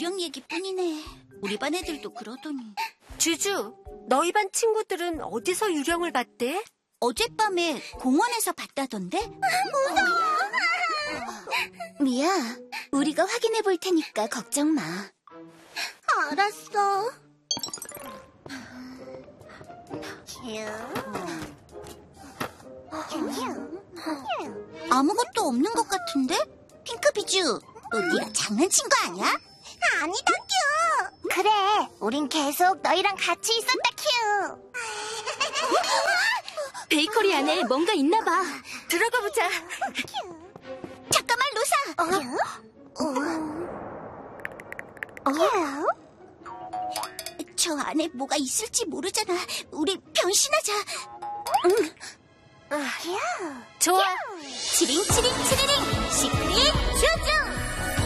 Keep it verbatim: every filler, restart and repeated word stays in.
유령 얘기뿐이네. 우리 반 애들도 그러더니. 주주, 너희 반 친구들은 어디서 유령을 봤대? 어젯밤에 공원에서 봤다던데? 무서워! 미야, 우리가 확인해 볼 테니까 걱정 마. 알았어. 아무것도 없는 것 같은데? 핑크비주, 너 니랑 장난친 거 아니야? 아니다, 큐. 그래, 우린 계속 너희랑 같이 있었다, 큐. 베이커리 안에 뭔가 있나 봐. 들어가 보자. 잠깐만, 루사. 어? 어? 저 안에 뭐가 있을지 모르잖아. 우리 변신하자. 응. 좋아. 치링 치링 치리링.